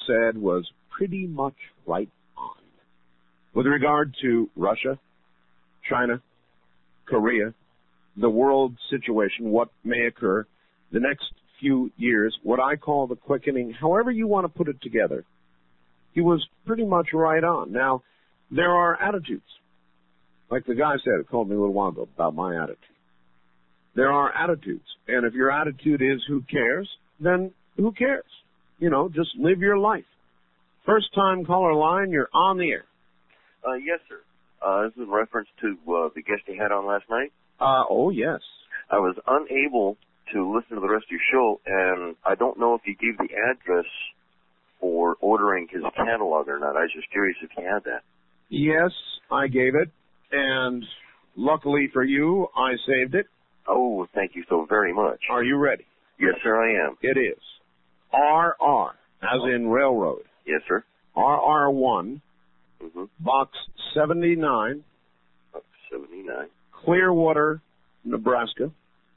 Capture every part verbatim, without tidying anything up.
said was pretty much right on. With regard to Russia, China, Korea, the world situation, what may occur, the next few years, what I call the quickening, however you want to put it together, he was pretty much right on. Now, there are attitudes. Like the guy said, it called me a little while ago about my attitude. There are attitudes. And if your attitude is who cares, then who cares? You know, just live your life. First time caller line, you're on the air. Uh, yes, sir. Uh, this is in reference to uh, the guest you had on last night. Uh, oh, yes. I was unable to listen to the rest of your show, and I don't know if you gave the address for ordering his catalog or not. I was just curious if you had that. Yes, I gave it, and luckily for you, I saved it. Oh, thank you so very much. Are you ready? Yes, sir, I am. It is R R, as in railroad. Yes, sir. R R one, mm-hmm. Box seventy-nine. Box seventy-nine. Clearwater, Nebraska.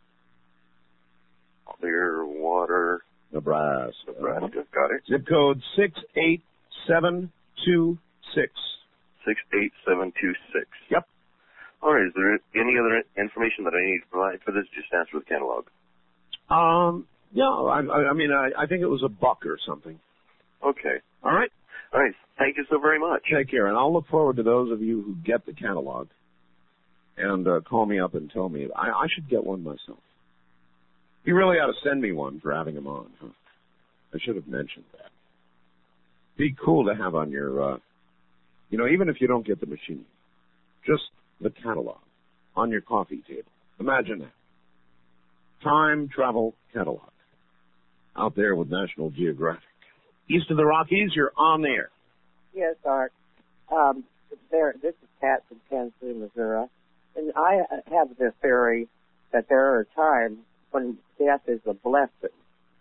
Clearwater, Nebraska. Nebraska. Got it. Zip code six eight seven two six. six eight seven two six. Yep. All right. Is there any other information that I need to provide for this? Just answer the catalog. Um. Yeah. I, I mean, I, I think it was a buck or something. Okay. All right. All right. Thank you so very much. Take care, and I'll look forward to those of you who get the catalog and uh, call me up and tell me. I, I should get one myself. You really ought to send me one for having them on. Huh? I should have mentioned that. Be cool to have on your, uh, you know, even if you don't get the machine, just the catalog on your coffee table. Imagine that. Time travel catalog out there with National Geographic. East of the Rockies, you're on the air. Yes, Art. Um, there, this is Pat from Kansas City, Missouri. And I have the theory that there are times when death is a blessing.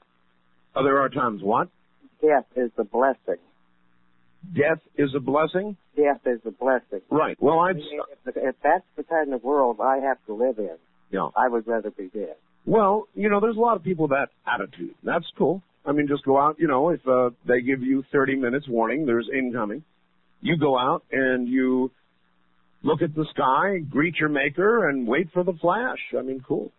Oh, there are times what? Death is a blessing. Death is a blessing? Death is a blessing. Right. Well, I'd... I mean, if, if that's the kind of world I have to live in, yeah. I would rather be dead. Well, you know, there's a lot of people with that attitude. That's cool. I mean, just go out, you know, if uh, they give you thirty minutes warning, there's incoming. You go out and you look at the sky, greet your maker, and wait for the flash. I mean, cool.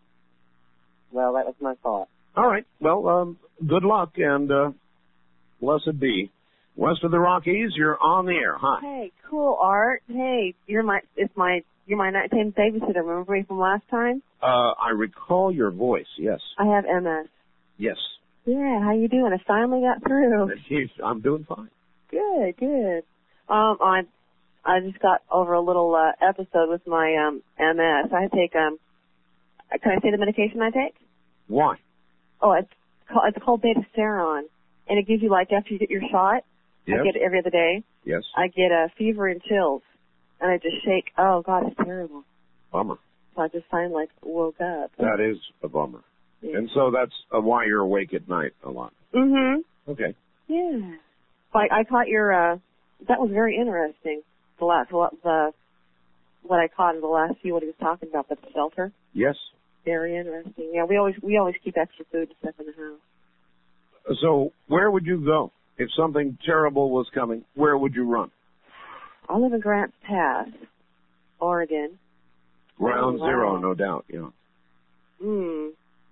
Well, that was my thought. All right. Well, um, good luck, and uh, blessed be. West of the Rockies, you're on the air. Hi. Hey, cool, Art. Hey, you're my it's my you're my nighttime babysitter. Remember me from last time? Uh, I recall your voice. Yes. I have M S. Yes. Yeah. How you doing? I finally got through. I'm doing fine. Good. Good. Um, I I just got over a little uh, episode with my um M S. I take um. Can I say the medication I take? Why? Oh, it's called, it's called Betaseron, and it gives you, like, after you get your shot, yes. I get it every other day. Yes. I get a fever and chills, and I just shake. Oh, God, it's terrible. Bummer. So I just finally, like, woke up. That is a bummer. Yeah. And so that's uh, why you're awake at night a lot. Mm-hmm. Okay. Yeah. Like, I caught your, uh, that was very interesting, the last, the, what I caught in the last few, what he was talking about, the shelter. Yes. Very interesting. Yeah, we always we always keep extra food and stuff in the house. So where would you go if something terrible was coming? Where would you run? I live in Grants Pass, Oregon. Ground oh, wow. zero, no doubt. Yeah. Hmm.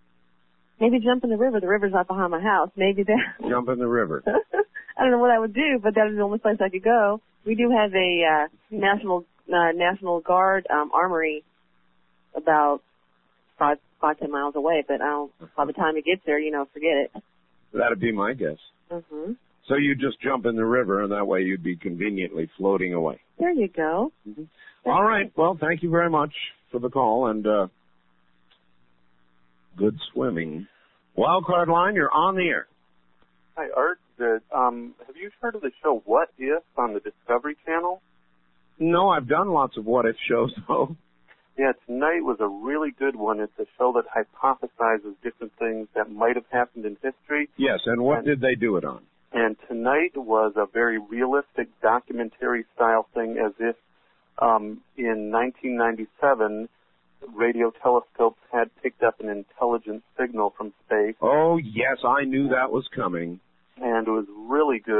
Maybe jump in the river. The river's not behind my house. Maybe that. Jump in the river. I don't know what I would do, but that is the only place I could go. We do have a uh, national uh, National Guard um, armory about. Five, five, ten miles away, but I don't, by the time it gets there, you know, forget it. That'd be my guess. Mm-hmm. So you just jump in the river, and that way you'd be conveniently floating away. There you go. Mm-hmm. All right. Well, thank you very much for the call, and uh, good swimming. Wildcard line, you're on the air. Hi, Art. Good. Um, have you heard of the show What If on the Discovery Channel? No, I've done lots of what if shows, though. Yeah, tonight was a really good one. It's a show that hypothesizes different things that might have happened in history. Yes, and what and, did they do it on? And tonight was a very realistic documentary-style thing, as if um, in nineteen ninety-seven, radio telescopes had picked up an intelligent signal from space. Oh, yes, I knew that was coming. And it was really good.